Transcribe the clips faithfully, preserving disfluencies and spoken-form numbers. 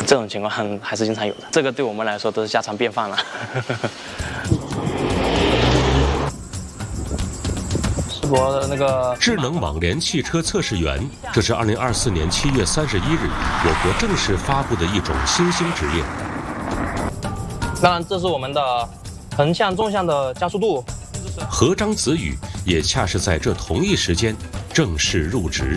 这种情况还是经常有的，这个对我们来说都是家常便饭了。世博的那个智能网联汽车测试员，这是二零二四年七月三十一日我国正式发布的一种新兴职业。 当然，这是我们的横向、纵向的加速度。 何章子宇也恰是在这同一时间正式入职。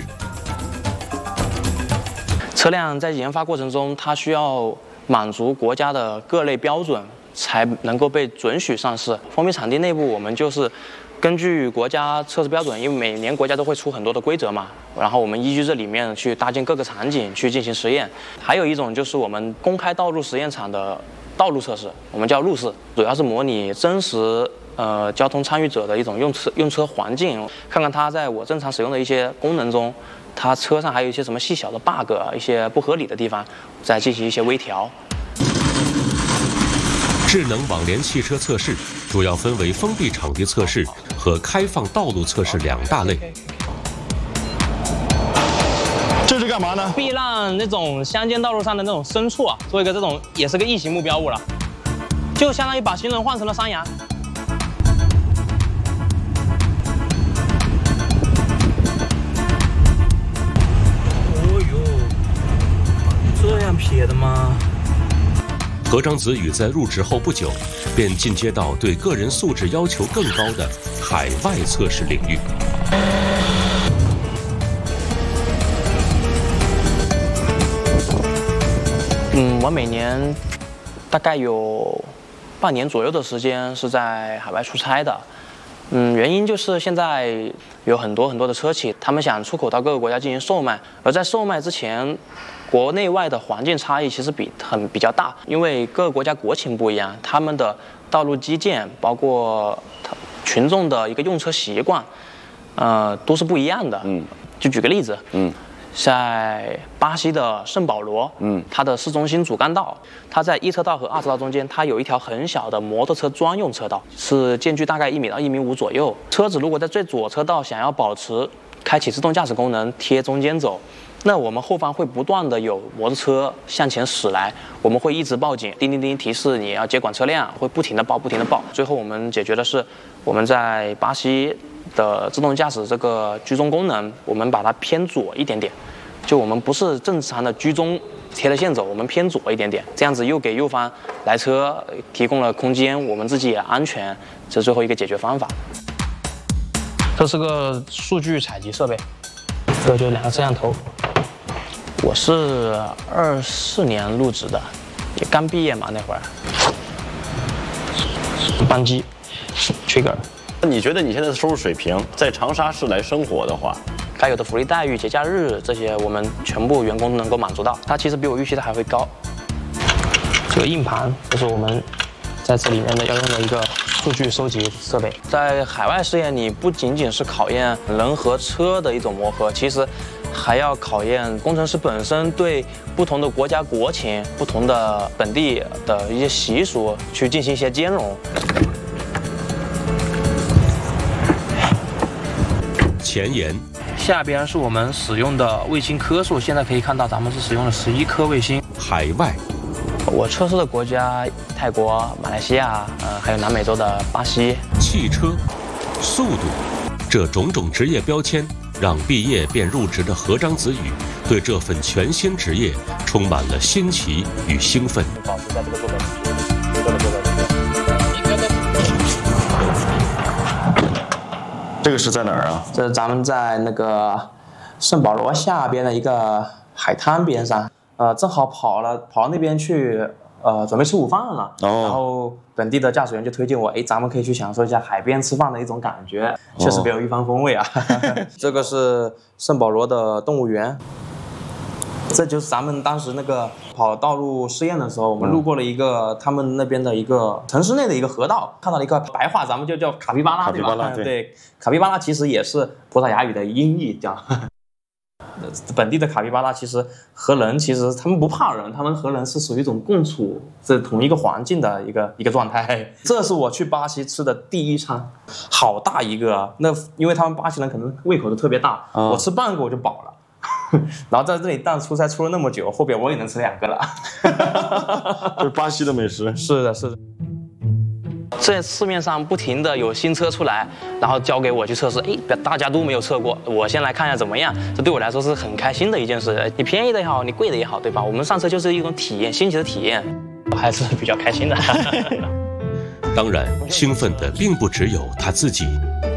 车辆在研发过程中，它需要满足国家的各类标准，才能够被准许上市。封闭场地内部，我们就是根据国家测试标准，因为每年国家都会出很多的规则嘛，然后我们依据这里面去搭建各个场景去进行实验。还有一种就是我们公开道路实验场的道路测试，我们叫路试，主要是模拟真实呃交通参与者的一种用车用车环境，看看它在我正常使用的一些功能中，它车上还有一些什么细小的 bug， 一些不合理的地方，再进行一些微调。 智能网联汽车测试主要分为封闭场地测试和开放道路测试两大类。 这是干嘛呢？ 避让那种乡间道路上的那种牲畜啊，做一个这种也是个异形目标物了，就相当于把行人换成了山羊。哦呦，这样撇的吗？ 何章子宇在入职后不久，便进阶到对个人素质要求更高的海外测试领域。 嗯，我每年大概有半年左右的时间是在海外出差的。嗯，原因就是现在有很多很多的车企，他们想出口到各个国家进行售卖，而在售卖之前，国内外的环境差异其实比很比较大，因为各个国家国情不一样，他们的道路基建，包括群众的一个用车习惯，呃，都是不一样的。嗯，就举个例子，嗯。在巴西的圣保罗，嗯，它的市中心主干道，它在一车道和二车道中间，它有一条很小的摩托车专用车道，是间距大概一米到一米五左右。车子如果在最左车道想要保持开启自动驾驶功能，贴中间走，那我们后方会不断的有摩托车向前驶来，我们会一直报警，叮叮叮提示你要接管车辆，会不停的报，不停的报。最后我们解决的是我们在巴西的自动驾驶这个居中功能，我们把它偏左一点点，就我们不是正常的居中贴着线走，我们偏左一点点，这样子又给右方来车提供了空间，我们自己也安全，这是最后一个解决方法。这是个数据采集设备，这个就是两个摄像头。我是二四年入职的，也刚毕业嘛那会儿。扳机 ，trigger。 你觉得你现在的收入水平，在长沙市来生活的话， 该有的福利待遇、节假日这些，我们全部员工都能够满足到。它其实比我预期的还会高。这个硬盘就是我们在这里面的要用的一个数据收集设备。在海外试验，你不仅仅是考验人和车的一种磨合，其实还要考验工程师本身对不同的国家国情、不同的本地的一些习俗去进行一些兼容。 前沿， 下边是我们使用的卫星颗数，现在可以看到咱们是使用了十一颗卫星。 海外， 我测试的国家泰国、马来西亚，呃，还有南美洲的巴西。 汽车，速度，这种种职业标签，让毕业便入职的何章子宇对这份全新职业充满了新奇与兴奋。 保持在这个坐标中间。 这个是在哪儿啊？ 这是咱们在那个圣保罗下边的一个海滩边上，呃，正好跑了跑到那边去，呃，准备吃午饭了。哦。然后本地的驾驶员就推荐我，哎，咱们可以去享受一下海边吃饭的一种感觉，确实别有一番风味啊。哦、这个是圣保罗的动物园。这就是咱们当时那个跑道路试验的时候，我们路过了一个他们那边的一个城市内的一个河道，看到了一个白话，咱们就叫卡皮巴拉，对吧？对, 对，卡皮巴拉其实也是葡萄牙语的音译，叫。本地的卡皮巴拉其实和人其实他们不怕人，他们和人是属于一种共处在同一个环境的一个一个状态。这是我去巴西吃的第一餐，好大一个，那因为他们巴西人可能胃口都特别大，哦、我吃半个我就饱了。 然后在这里当出差出了那么久，后边我也能吃两个了。 这是巴西的美食。 是的，是的。在市面上不停的有新车出来，然后交给我去测试，哎，大家都没有测过，我先来看一下怎么样。这对我来说是很开心的一件事。你便宜的也好，你贵的也好，对吧？我们上车就是一种体验，新奇的体验，我还是比较开心的。 当然，兴奋的并不只有他自己。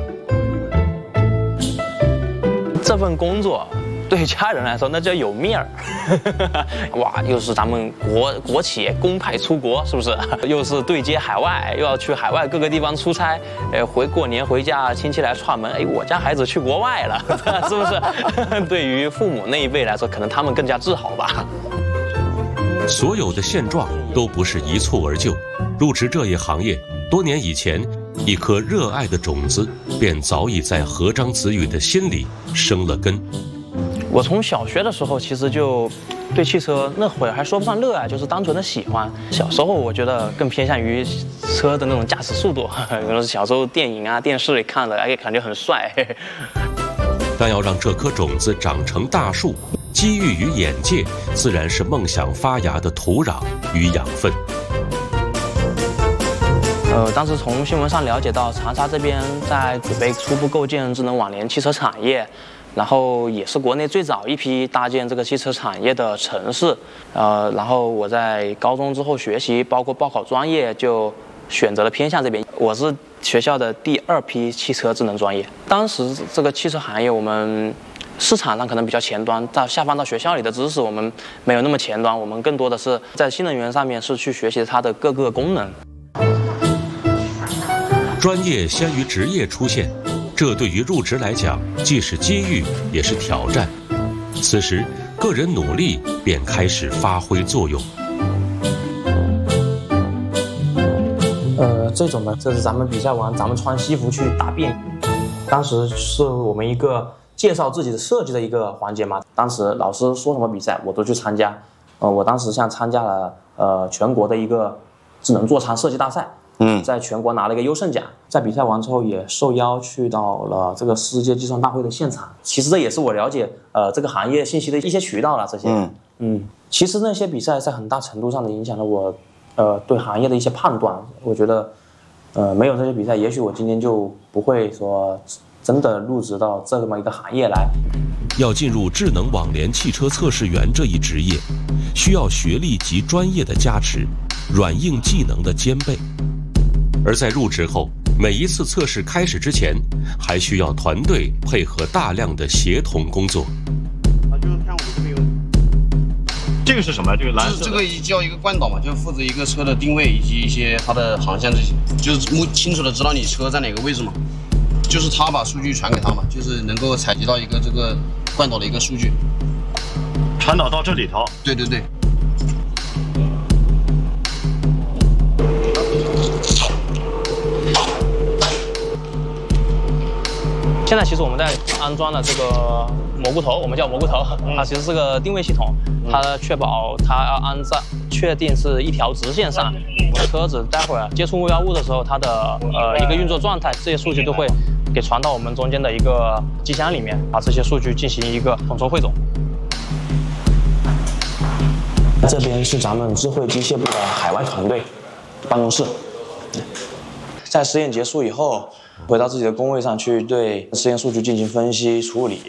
这份工作对家人来说那叫有面儿。哇，又是咱们国国企公派出国，是不是？又是对接海外，又要去海外各个地方出差，呃，回过年回家亲戚来串门，哎，我家孩子去国外了，是不是？对于父母那一辈来说，可能他们更加自豪吧。 所有的现状都不是一蹴而就，入职这一行业多年以前，一颗热爱的种子便早已在何章子宇的心里生了根。 我从小学的时候其实就对汽车那会儿还说不上热爱，就是单纯的喜欢。小时候我觉得更偏向于车的那种驾驶速度，可能是小时候电影啊、电视里看的，哎，感觉很帅。 但要让这颗种子长成大树，机遇与眼界自然是梦想发芽的土壤与养分。 呃，当时从新闻上了解到，长沙这边在准备初步构建智能网联汽车产业，然后也是国内最早一批搭建这个汽车产业的城市。呃，然后我在高中之后学习，包括报考专业，就选择了偏向这边。我是学校的第二批汽车智能专业。当时这个汽车行业，我们市场上可能比较前端，到下放到学校里的知识，我们没有那么前端，我们更多的是在新能源上面是去学习它的各个功能。 专业先于职业出现，这对于入职来讲，既是机遇，也是挑战。此时，个人努力便开始发挥作用。 呃，这种呢，这是咱们比赛完，咱们穿西服去答辩。当时是我们一个介绍自己的设计的一个环节嘛。当时老师说什么比赛，我都去参加。呃，我当时像参加了呃全国的一个智能座舱设计大赛。嗯，在全国拿了一个优胜奖，在比赛完之后也受邀去到了这个世界计算大会的现场。其实这也是我了解呃这个行业信息的一些渠道了。这些，嗯嗯，其实那些比赛在很大程度上的影响了我呃对行业的一些判断。我觉得，呃，没有这些比赛，也许我今天就不会说真的入职到这么一个行业来。 要进入智能网联汽车测试员这一职业，需要学历及专业的加持，软硬技能的兼备。而在入职后，每一次测试开始之前，还需要团队配合大量的协同工作。 啊，就是看我这边有。这个是什么？这个蓝色。这个叫一个惯导嘛，就负责一个车的定位以及一些它的航向这些，就是目清楚的知道你车在哪个位置嘛。就是他把数据传给他嘛，就是能够采集到一个这个惯导的一个数据， 传导到这里头。 对对对。 现在其实我们在安装了这个蘑菇头，我们叫蘑菇头，它其实是个定位系统，它确保它要安在确定是一条直线上。我们车子待会儿接触目标物的时候，它的呃一个运作状态，这些数据都会给传到我们中间的一个机箱里面，把这些数据进行一个统筹汇总。这边是咱们智慧机械部的海外团队办公室。在实验结束以后，回到自己的工位上去对实验数据进行分析处理。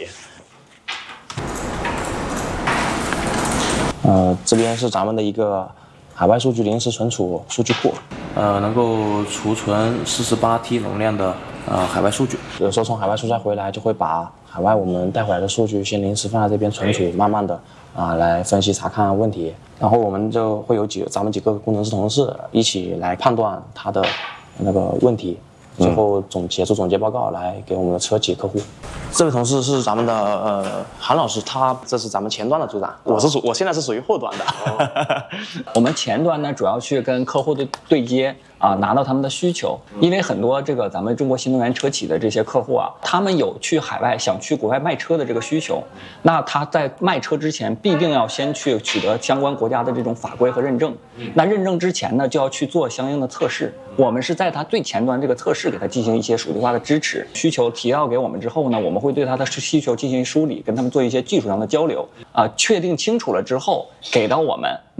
呃，这边是咱们的一个海外数据临时存储数据库，呃，能够储存四十八 T 容量的呃海外数据。有时候从海外出差回来，就会把海外我们带回来的数据先临时放在这边存储，慢慢的啊、呃、来分析查看问题。然后我们就会有几咱们几个工程师同事一起来判断它的那个问题。最后总写出总结报告来给我们的车企客户。这位同事是咱们的呃韩老师，他这是咱们前端的组长，我是属我现在是属于后端的。 哦、我们前端呢主要去跟客户的对接啊，拿到他们的需求，因为很多这个咱们中国新能源车企的这些客户啊，他们有去海外想去国外卖车的这个需求，那他在卖车之前必定要先去取得相关国家的这种法规和认证，那认证之前呢就要去做相应的测试，我们是在它最前端这个测试式给他进行一些数字化的支持。需求提到给我们之后呢，我们会对他的需求进行梳理，跟他们做一些技术上的交流啊，确定清楚了之后给到我们，